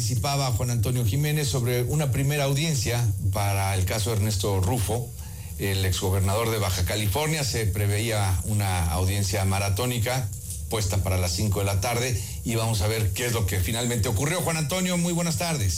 anticipaba Juan Antonio Jiménez sobre una primera audiencia para el caso de Ernesto Rufo, el exgobernador de Baja California. Se preveía una audiencia maratónica puesta para las 5 de la tarde y vamos a ver qué es lo que finalmente ocurrió. Juan Antonio, muy buenas tardes.